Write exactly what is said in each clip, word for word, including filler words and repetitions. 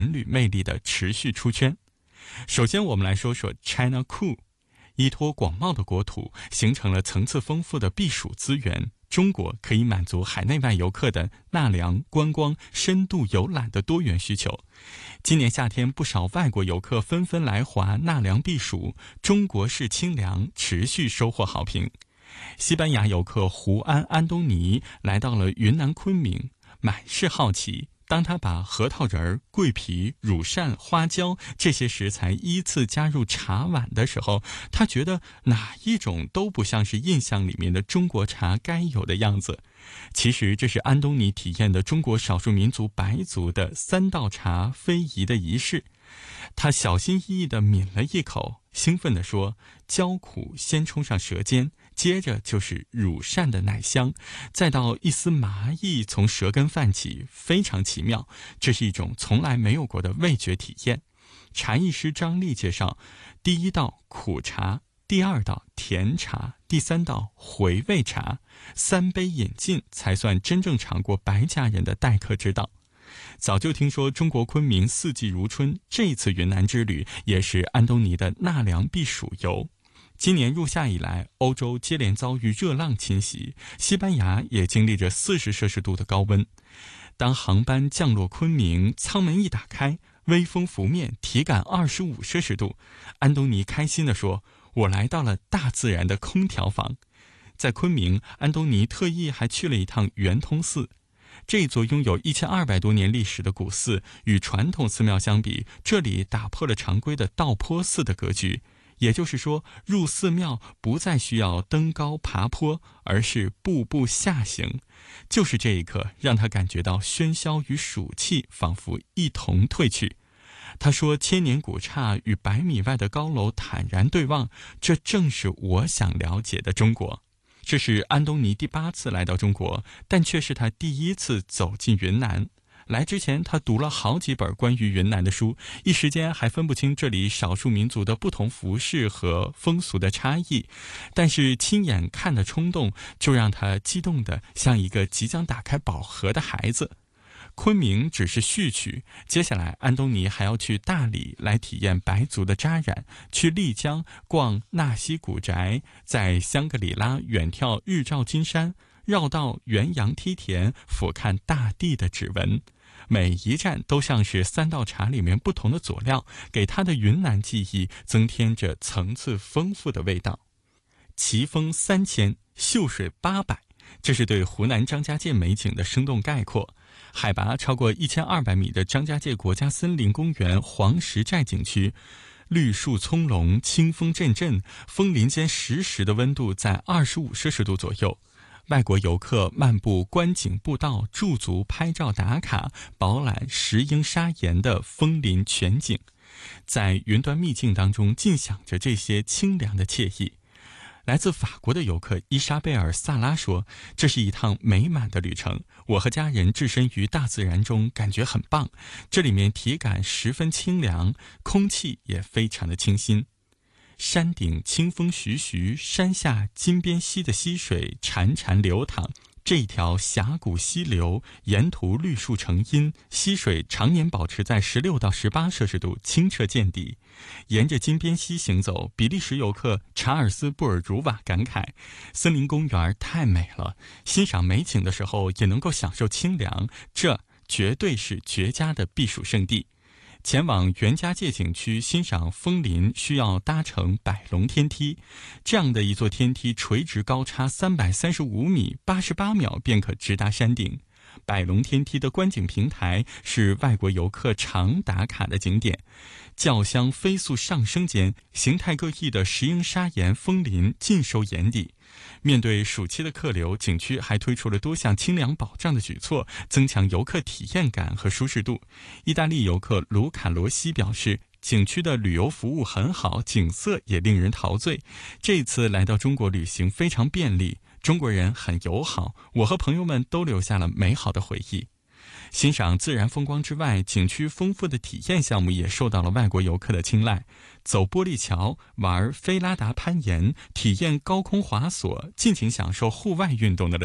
旅魅力的持续出圈。首先我们来说说 China Cool， 依托广袤的国土，形成了层次丰富的避暑资源，中国可以满足海内外游客的纳凉、观光、深度游览的多元需求。今年夏天，不少外国游客纷纷来华纳凉避暑，中国式清凉持续收获好评。西班牙游客胡安·安东尼来到了云南昆明，满是好奇。当他把核桃仁、桂皮、乳扇、花椒这些食材依次加入茶碗的时候，他觉得哪一种都不像是印象里面的中国茶该有的样子。其实这是安东尼体验的中国少数民族白族的三道茶非遗的仪式。他小心翼翼地抿了一口，兴奋地说：焦苦先冲上舌尖，接着就是乳扇的奶香，再到一丝麻意从舌根泛起，非常奇妙。这是一种从来没有过的味觉体验。茶艺师张丽介绍，第一道苦茶，第二道甜茶，第三道回味茶，三杯饮尽才算真正尝过白家人的待客之道。早就听说中国昆明四季如春，这一次云南之旅也是安东尼的纳凉避暑游。今年入夏以来，欧洲接连遭遇热浪侵袭，西班牙也经历着四十摄氏度的高温。当航班降落昆明，舱门一打开，微风拂面，体感二十五摄氏度。安东尼开心地说：我来到了大自然的空调房。在昆明，安东尼特意还去了一趟圆通寺。这座拥有一千二百多年历史的古寺，与传统寺庙相比，这里打破了常规的道坡寺的格局。也就是说，入寺庙不再需要登高爬坡，而是步步下行。就是这一刻，让他感觉到喧嚣与暑气仿佛一同褪去。他说：千年古刹与百米外的高楼坦然对望，这正是我想了解的中国。这是安东尼第八次来到中国，但却是他第一次走进云南。来之前，他读了好几本关于云南的书，一时间还分不清这里少数民族的不同服饰和风俗的差异。但是亲眼看的冲动，就让他激动得像一个即将打开宝盒的孩子。昆明只是序曲，接下来安东尼还要去大理来体验白族的扎染，去丽江逛纳西古宅，在香格里拉远眺日照金山，绕道元阳梯田，俯瞰大地的指纹。每一站都像是三道茶里面不同的佐料，给他的云南记忆增添着层次丰富的味道。奇峰三千，秀水八百，这是对湖南张家界美景的生动概括。海拔超过一千二百米的张家界国家森林公园黄石寨景区，绿树葱茏，清风阵阵，枫林间时时的温度在二十五摄氏度左右。外国游客漫步观景步道，驻足拍照打卡，饱览石英砂岩的枫林全景，在云端秘境当中尽享着这些清凉的惬意。来自法国的游客伊莎贝尔·萨拉说：这是一趟美满的旅程，我和家人置身于大自然中，感觉很棒。这里面体感十分清凉，空气也非常的清新。山顶清风徐徐，山下金边溪的溪水潺潺流淌。这一条峡谷溪流沿途绿树成荫，溪水常年保持在十六到十八摄氏度，清澈见底。沿着金边溪行走，比利时游客查尔斯·布尔茹瓦感慨：森林公园太美了，欣赏美景的时候也能够享受清凉，这绝对是绝佳的避暑胜地。前往袁家界景区欣赏枫林需要搭乘百龙天梯，这样的一座天梯垂直高差三百三十五米，八十八秒便可直达山顶。百龙天梯的观景平台是外国游客常打卡的景点，轿厢飞速上升间，形态各异的石英砂岩枫林尽收眼底。面对暑期的客流，景区还推出了多项清凉保障的举措，增强游客体验感和舒适度。意大利游客卢卡罗西表示，景区的旅游服务很好，景色也令人陶醉。这次来到中国旅行非常便利，中国人很友好，我和朋友们都留下了美好的回忆。欣赏自然风光之外，景区丰富的体验项目也受到了外国游客的青睐。走玻璃桥，玩菲拉达攀岩，体验高空滑索，尽情享受户外运动的乐趣。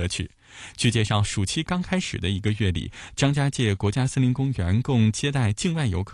据介绍，暑期刚开始的一个月里，张家界国家森林公园共接待境外游客